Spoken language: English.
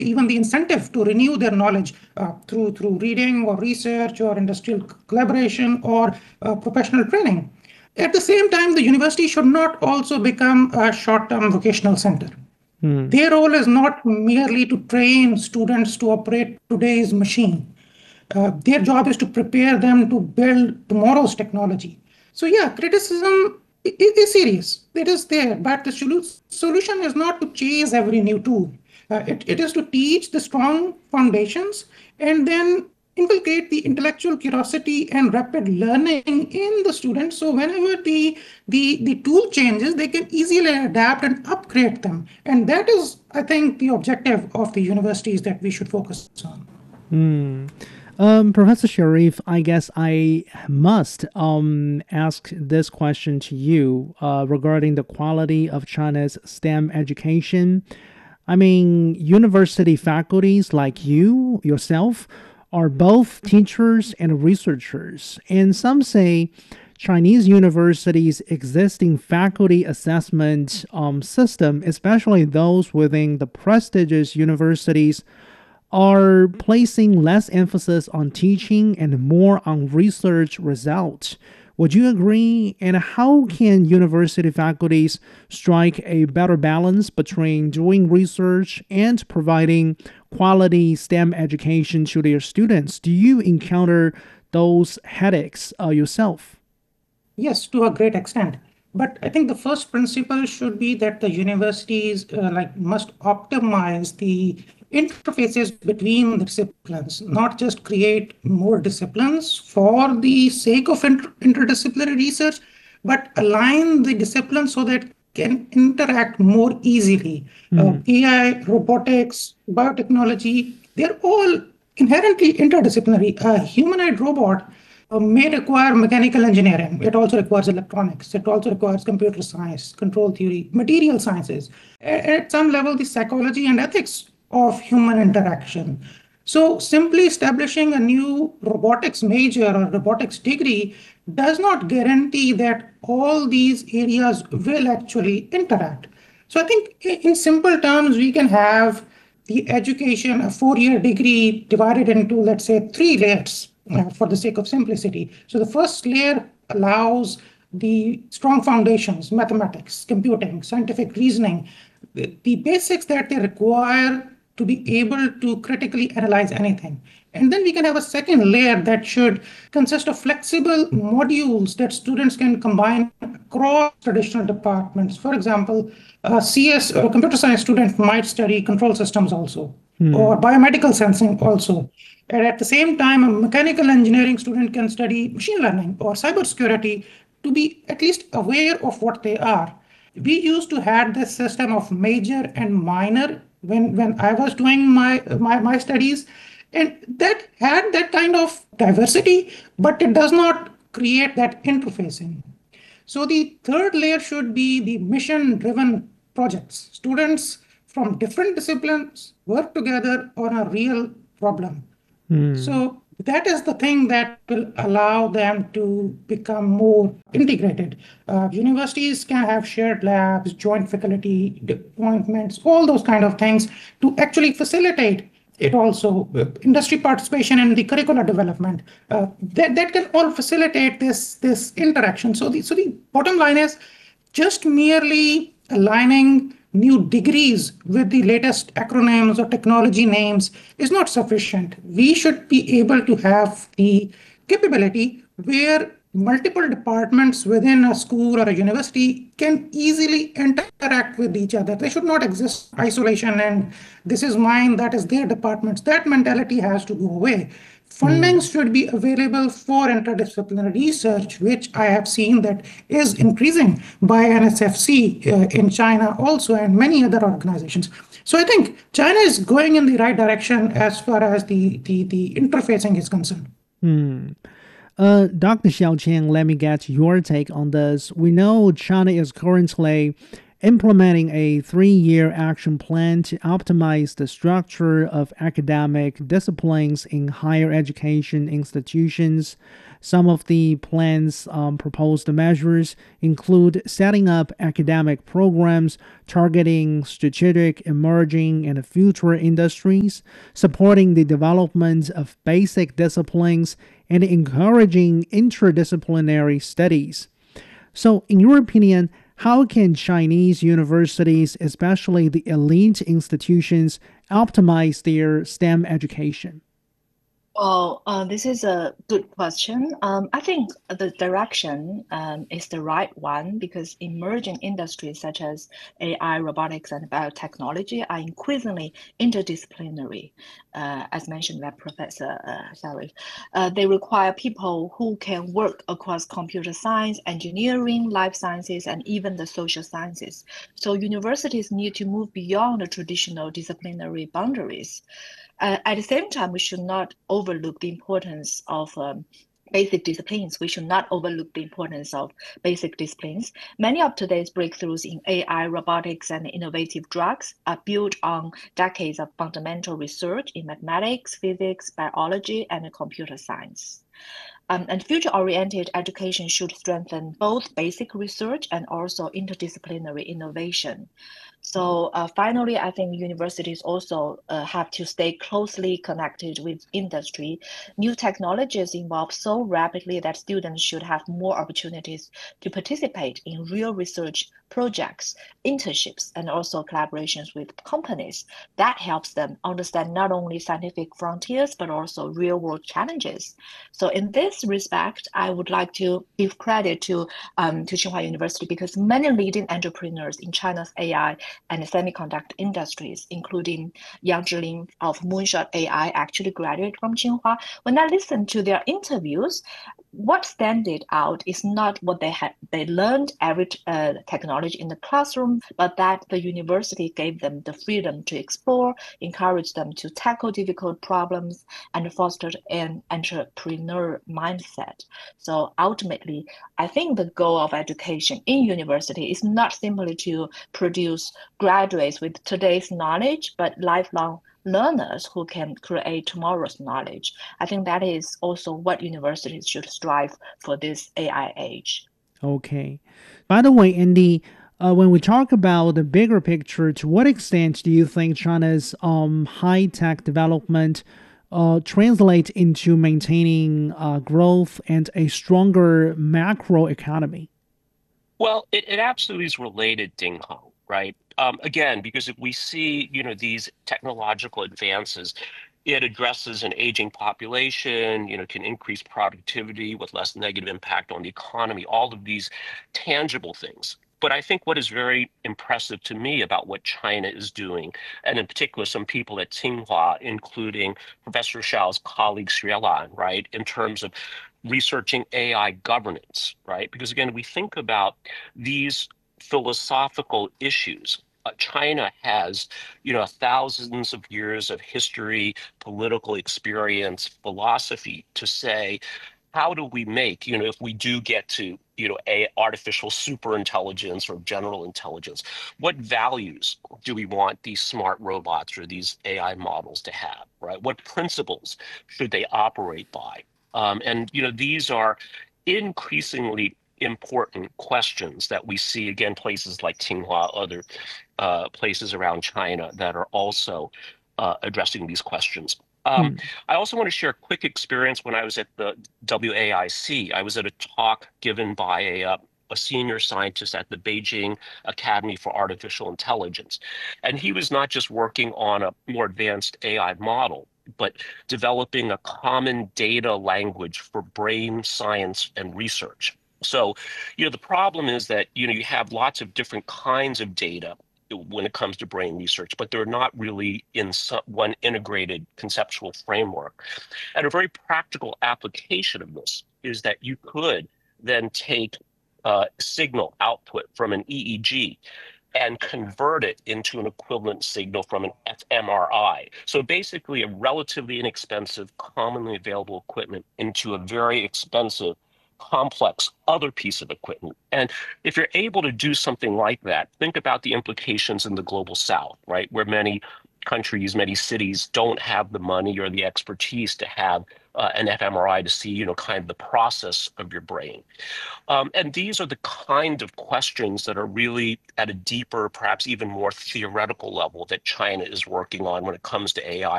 even the incentive to renew their knowledge through reading or research or industrial collaboration or professional training. At the same time, the university should not also become a short-term vocational center. Their role is not merely to train students to operate today's machine. Their job is to prepare them to build tomorrow's technology. So yeah, criticism is serious. It is there, but the solution is not to chase every new tool. It is to teach the strong foundations and then inculcate the intellectual curiosity and rapid learning in the students. So whenever the tool changes, they can easily adapt and upgrade them. And that is, I think, the objective of the universities that we should focus on. Professor Sharif, I guess I must ask this question to you regarding the quality of China's STEM education. I mean, university faculties like you, yourself, are both teachers and researchers. And some say Chinese universities' existing faculty assessment system, especially those within the prestigious universities, are placing less emphasis on teaching and more on research results. Would you agree? And how can university faculties strike a better balance between doing research and providing quality STEM education to their students? Do you encounter those headaches yourself? Yes, to a great extent. But I think the first principle should be that the universities must optimize the interfaces between the disciplines, not just create more disciplines for the sake of interdisciplinary research, but align the disciplines so that can interact more easily. AI, robotics, biotechnology, they're all inherently interdisciplinary. A humanoid robot may require mechanical engineering. It also requires electronics. It also requires computer science, control theory, material sciences. At some level, the psychology and ethics of human interaction. So simply establishing a new robotics major or robotics degree does not guarantee that all these areas will actually interact. So I think in simple terms, we can have the education, a 4-year degree divided into, let's say, 3 layers for the sake of simplicity. So the first layer allows the strong foundations, mathematics, computing, scientific reasoning, the basics that they require to be able to critically analyze anything. And then we can have a second layer that should consist of flexible modules that students can combine across traditional departments. For example, a CS or a computer science student might study control systems also, or biomedical sensing also. And at the same time, a mechanical engineering student can study machine learning or cybersecurity to be at least aware of what they are. We used to have this system of major and minor when I was doing my studies, and that had that kind of diversity, but it does not create that interfacing. So the third layer should be the mission-driven projects. Students from different disciplines work together on a real problem. So that is the thing that will allow them to become more integrated. Universities can have shared labs, joint faculty appointments, all those kind of things to actually facilitate it also. Industry participation in the curricular development, that can all facilitate this interaction. So the bottom line is just merely aligning new degrees with the latest acronyms or technology names is not sufficient. We should be able to have the capability where multiple departments within a school or a university can easily interact with each other. They should not exist in isolation and this is mine, that is their departments. That mentality has to go away. Funding should be available for interdisciplinary research, which I have seen that is increasing by NSFC in China also and many other organizations. So I think China is going in the right direction as far as the interfacing is concerned. Dr. Xiaoqiang, let me get your take on this. We know China is currently implementing a 3-year action plan to optimize the structure of academic disciplines in higher education institutions. Some of the plan's proposed measures include setting up academic programs targeting strategic, emerging, and future industries, supporting the development of basic disciplines, and encouraging interdisciplinary studies. So, in your opinion, how can Chinese universities, especially the elite institutions, optimize their STEM education? Well, this is a good question. I think the direction is the right one because emerging industries such as AI, robotics, and biotechnology are increasingly interdisciplinary, as mentioned by Professor Sharif. They require people who can work across computer science, engineering, life sciences, and even the social sciences. So universities need to move beyond the traditional disciplinary boundaries. At the same time, we should not overlook the importance of basic disciplines. We should not overlook the importance of basic disciplines. Many of today's breakthroughs in AI, robotics, and innovative drugs are built on decades of fundamental research in mathematics, physics, biology, and computer science. And future-oriented education should strengthen both basic research and also interdisciplinary innovation. So finally, I think universities also have to stay closely connected with industry. New technologies evolve so rapidly that students should have more opportunities to participate in real research projects, internships, and also collaborations with companies. That helps them understand not only scientific frontiers, but also real-world challenges. So in this respect, I would like to give credit to Tsinghua University because many leading entrepreneurs in China's AI and semiconductor industries, including Yang Zhilin of Moonshot AI, actually graduated from Tsinghua. When I listened to their interviews, what standed out is not what they learned every technology in the classroom, but that the university gave them the freedom to explore, encouraged them to tackle difficult problems, and fostered an entrepreneur mindset. So ultimately, I think the goal of education in university is not simply to produce graduates with today's knowledge, but lifelong learners who can create tomorrow's knowledge. I think that is also what universities should strive for this AI age. Okay. By the way, Andy, when we talk about the bigger picture, to what extent do you think China's high tech development translate into maintaining growth and a stronger macro economy? Well, it absolutely is related, Ding Hong, right? Again, because if we see, these technological advances, it addresses an aging population, can increase productivity with less negative impact on the economy, all of these tangible things. But I think what is very impressive to me about what China is doing, and in particular, some people at Tsinghua, including Professor Shao's colleague Xue right, in terms of researching AI governance, right? Because again, we think about these philosophical issues. China has, thousands of years of history, political experience, philosophy to say, how do we make, if we do get to, a artificial super intelligence or general intelligence, what values do we want these smart robots or these AI models to have, right? What principles should they operate by? And these are increasingly important questions that we see again places like Tsinghua, other places around China that are also addressing these questions. Hmm. I also want to share a quick experience when I was at the WAIC. I was at a talk given by a senior scientist at the Beijing Academy for Artificial Intelligence. And he was not just working on a more advanced AI model, but developing a common data language for brain science and research. So, the problem is that, you have lots of different kinds of data when it comes to brain research, but they're not really in one integrated conceptual framework. And a very practical application of this is that you could then take signal output from an EEG and convert it into an equivalent signal from an fMRI. So basically a relatively inexpensive, commonly available equipment into a very expensive complex other piece of equipment. And if you're able to do something like that, think about the implications in the global south, right, where many countries, many cities don't have the money or the expertise to have an fMRI to see, kind of the process of your brain. And these are the kind of questions that are really at a deeper, perhaps even more theoretical level that China is working on when it comes to AI